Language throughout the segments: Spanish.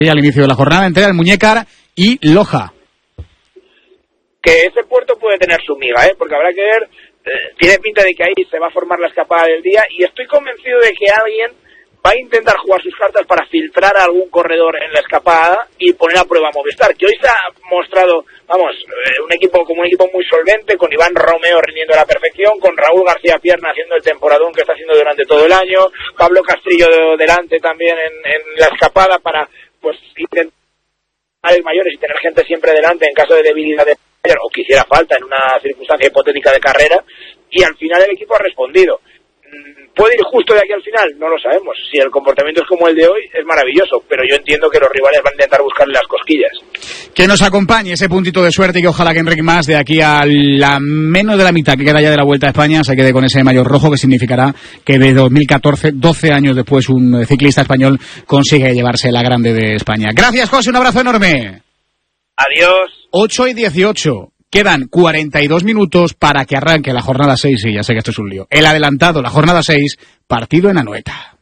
al inicio de la jornada entre el Muñécar y Loja. Que ese puerto puede tener su miga, porque habrá que ver, tiene pinta de que ahí se va a formar la escapada del día, y estoy convencido de que alguien va a intentar jugar sus cartas para filtrar a algún corredor en la escapada y poner a prueba a Movistar, que hoy se ha mostrado, un equipo muy solvente, con Iván Romeo rindiendo a la perfección, con Raúl García Pierna haciendo el temporadón que está haciendo durante todo el año, Pablo Castrillo delante también en la escapada para, intentar mayores y tener gente siempre delante en caso de debilidad o que hiciera falta en una circunstancia hipotética de carrera, y al final el equipo ha respondido. ¿Puede ir justo de aquí al final? No lo sabemos. Si el comportamiento es como el de hoy, es maravilloso, pero yo entiendo que los rivales van a intentar buscarle las cosquillas. Que nos acompañe ese puntito de suerte y que ojalá que Enric Mas de aquí a la menos de la mitad que queda ya de la Vuelta a España se quede con ese maillot rojo, que significará que de 2014, 12 años después, un ciclista español consigue llevarse la grande de España. Gracias, José, un abrazo enorme. Adiós. 8:18. Quedan 42 minutos para que arranque la jornada 6, y ya sé que esto es un lío. El adelantado, la jornada 6, partido en Anoeta.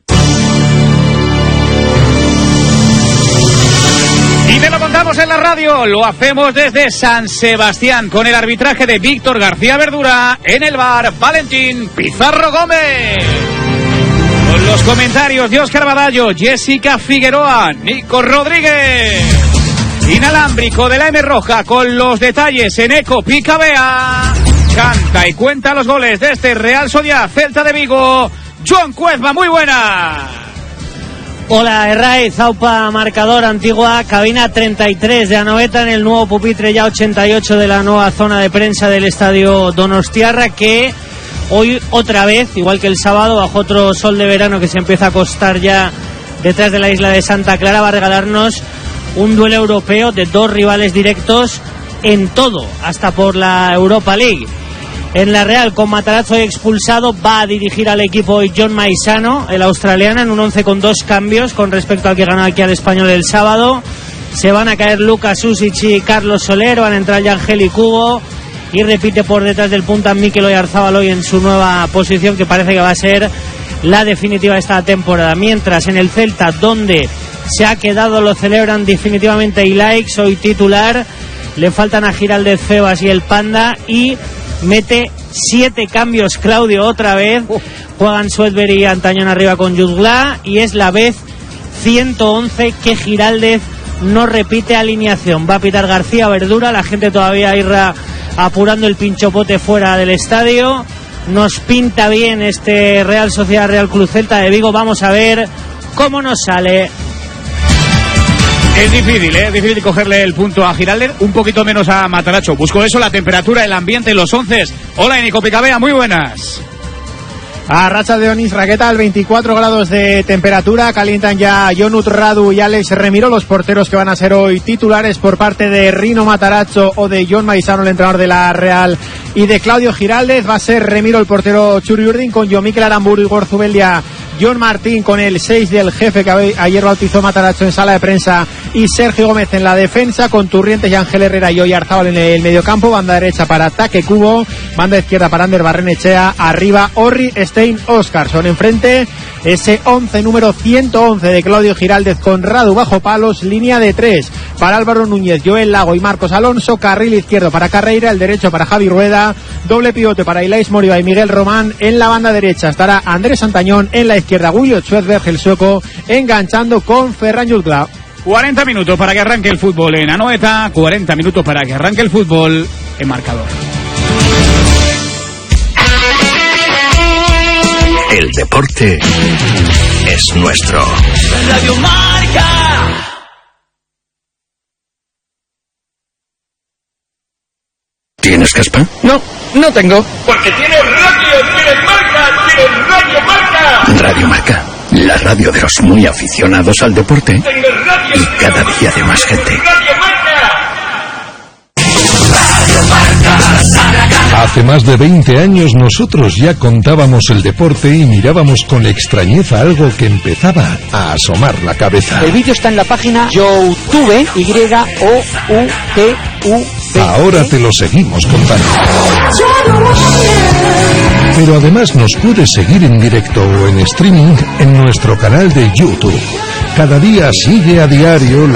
Y te lo contamos en la radio, lo hacemos desde San Sebastián, con el arbitraje de Víctor García Verdura, en el bar Valentín Pizarro Gómez. Con los comentarios de Óscar Badallo, Jessica Figueroa, Nico Rodríguez. Inalámbrico de la M Roja, con los detalles en Eco Picabea. Canta y cuenta los goles de este Real Sociedad Celta de Vigo, Joan Cuezma. Muy buena. Hola, Erray, Zaupa, marcador, Antigua, cabina 33 de Anoeta, en el nuevo pupitre ya 88 de la nueva zona de prensa del estadio Donostiarra, que hoy otra vez, igual que el sábado, bajo otro sol de verano que se empieza a acostar ya detrás de la isla de Santa Clara, va a regalarnos un duelo europeo de dos rivales directos en todo, hasta por la Europa League. En la Real, con Matarazzo expulsado, va a dirigir al equipo hoy John Maisano, el australiano, en un 11 con dos cambios con respecto al que ganó aquí al Español el sábado. Se van a caer Lucas Usic y Carlos Soler, van a entrar ya Ángel y Cubo, y repite por detrás del punta Mikel Oyarzabal hoy en su nueva posición, que parece que va a ser la definitiva de esta temporada. Mientras en el Celta, donde se ha quedado, lo celebran definitivamente Ilaix, hoy titular. Le faltan a Giraldez, Febas y el Panda, y mete 7 cambios Claudio otra vez. Juegan Sudbury y Antañón arriba con Jutgla, y es la vez 111 que Giraldez no repite alineación. Va a pitar García Verdura, la gente todavía irá apurando el pinchopote fuera del estadio. Nos pinta bien este Real Sociedad Real Club Celta de Vigo. Vamos a ver cómo nos sale. Es difícil cogerle el punto a Giraldez, un poquito menos a Matarazzo. Busco eso, la temperatura, el ambiente, los 11. Hola, Nico Picabea, muy buenas. A Racha de Onís, Raqueta, 24 grados de temperatura. Calientan ya Jonut Radu y Alex Remiro, los porteros que van a ser hoy titulares por parte de Rino Matarazzo o de John Maisano, el entrenador de la Real, y de Claudio Giraldez. Va a ser Remiro el portero Churi Urdin, con Jomikel Aramburu y Gorzubeldia John Martín, con el 6 del jefe que ayer bautizó Matarazzo en sala de prensa, y Sergio Gómez en la defensa, con Turrientes y Ángel Herrera y Oyarzabal en el mediocampo. Banda derecha para Taque Cubo, banda izquierda para Ander Barrenechea, arriba Orri, Stein, Óscarson. Enfrente ese 11 número 111 de Claudio Giraldez, con Radu bajo palos, línea de 3 para Álvaro Núñez, Joel Lago y Marcos Alonso, carril izquierdo para Carreira, el derecho para Javi Rueda, doble pivote para Ilaix Moriba y Miguel Román. En la banda derecha estará Andrés Antañón, en la izquierda Gullo Schwedberg, el sueco, enganchando con Ferran Jutgla. 40 minutos para que arranque el fútbol en Anoeta, 40 minutos para que arranque el fútbol en marcador. El deporte es nuestro. Radio Marca. ¿Tienes caspa? No, no tengo. Porque tienes radio, tienes marca, tienes Radio Marca. Radio Marca, la radio de los muy aficionados al deporte y cada día de más gente. Hace más de 20 años nosotros ya contábamos el deporte y mirábamos con extrañeza algo que empezaba a asomar la cabeza. El vídeo está en la página YouTube, YOUTUV. Ahora te lo seguimos contando. Pero además nos puedes seguir en directo o en streaming en nuestro canal de YouTube. Cada día sigue a diario la